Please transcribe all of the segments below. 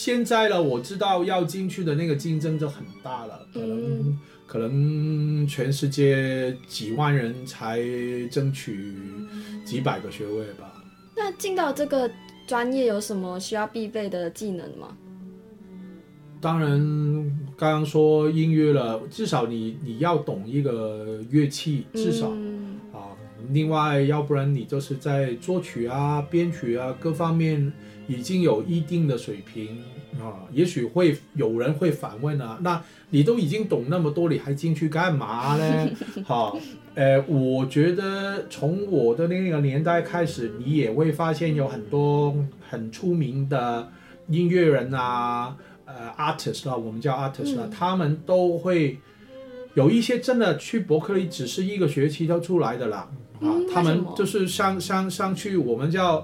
现在呢，我知道要进去的那个竞争就很大了，可能全世界几万人才争取几百个学位吧。 那进到这个专业有什么需要必备的技能吗？ 当然，刚刚说音乐了，至少你要懂一个乐器，至少、另外，要不然你就是在作曲啊、编曲啊各方面已经有一定的水平也许会有人会反问啊，那你都已经懂那么多，你还进去干嘛呢？我觉得从我的那个年代开始，你也会发现有很多很出名的音乐人啊。artist 啦，我们叫 artist 啦，他们都会有一些真的去伯克利只是一个学期就出来的啦，他们就是上去我们叫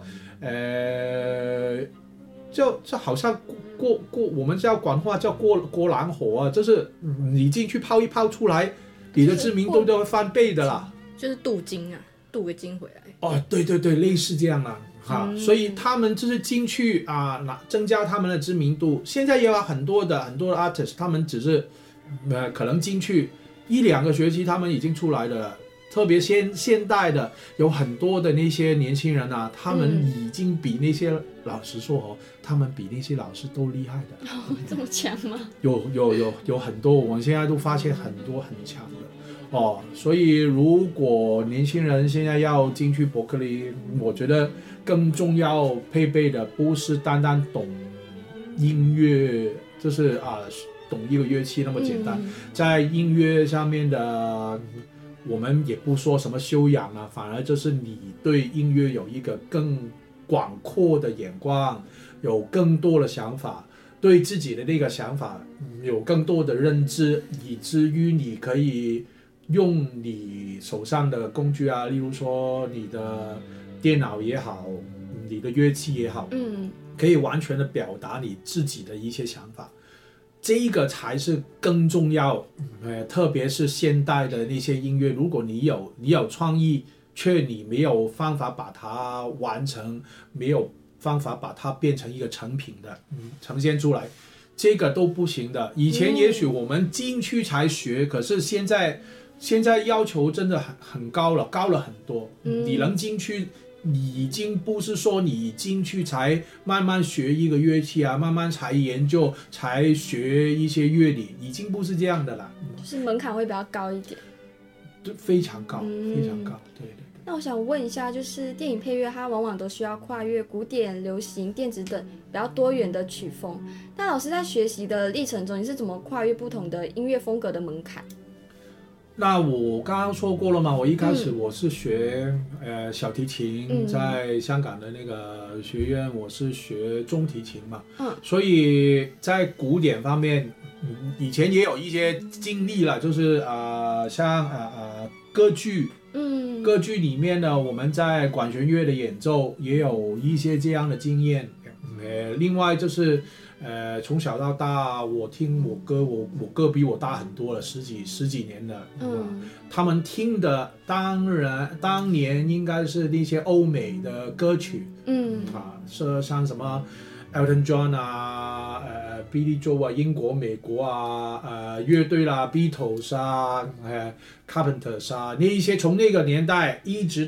就好像过我们叫广话叫过蓝火啊，就是你进去泡一泡出来，你的知名度就会翻倍的啦， 就是镀金啊，镀个金回来。 对对对，类似这样啦。所以他们就是进去增加他们的知名度。现在也有很多的 artist， 他们只是可能进去1-2个学期，他们已经出来了。特别现代的有很多的那些年轻人啊，他们已经比那些老实说他们比那些老师都厉害的。 这么强吗？ 有很多，我们现在都发现很多很强的。所以如果年轻人现在要进去伯克利，我觉得更重要配备的不是单单懂音乐，就是懂一个乐器那么简单，在音乐上面的我们也不说什么修养啊，反而就是你对音乐有一个更广阔的眼光，有更多的想法，对自己的那个想法有更多的认知，以至于你可以用你手上的工具啊，例如说你的电脑也好，你的乐器也好，可以完全的表达你自己的一些想法，这个才是更重要。特别是现代的那些音乐，如果你有创意，却你没有方法把它完成，没有方法把它变成一个成品的呈现出来，这个都不行的。以前也许我们进去才学，可是现在要求真的很高了很多。你能进去，你已经不是说你进去才慢慢学一个乐器啊，慢慢才研究才学一些乐理，已经不是这样的了， 就是门槛会比较高一点。 非常高，非常高，对。 那我想问一下，就是电影配乐它往往都需要跨越古典、流行、电子等比较多元的曲风，那老师在学习的历程中，你是怎么跨越不同的音乐风格的门槛？ 那我刚刚说过了嘛，我一开始我是学小提琴，在香港的那个学院我是学中提琴嘛，所以在古典方面，以前也有一些经历了，就是像歌剧，歌剧里面呢，我们在管弦乐的演奏也有一些这样的经验。另外就是从小到大，我听我哥比我大很多了，十几年了。他们听的当年应该是那些欧美的歌曲，是像什么 Elton John 啊，Billy Joel 啊，英国、美国啊，乐队啦 ，Beatles 啊，Carpenters 啊，那一些从那个年代一直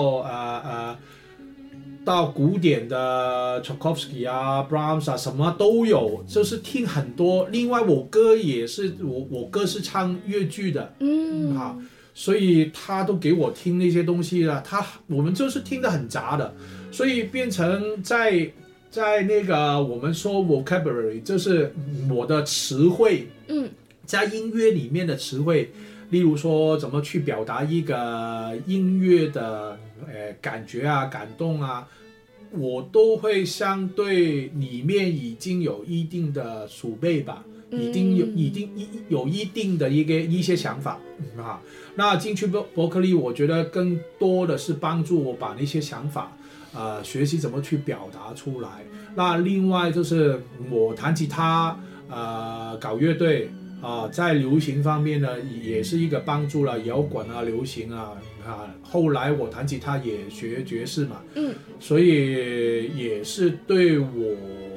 到古典的 Tchaikovsky 啊 Brahms 啊，什么都有，就是听很多。另外我哥也是，我哥是唱粤剧的，所以他都给我听那些东西了。我们就是听得很杂的，所以变成在那个我们说 vocabulary， 就是我的词汇，在音乐里面的词汇。例如说怎么去表达一个音乐的感觉啊、感动啊，我都会相对里面已经有一定的储备吧，已经有一定的一些想法那进去伯克利，我觉得更多的是帮助我把那些想法学习怎么去表达出来。那另外就是我弹吉他搞乐队在流行方面呢，也是一个帮助了，摇滚啊、流行啊后来我弹吉他也学爵士嘛，所以也是对我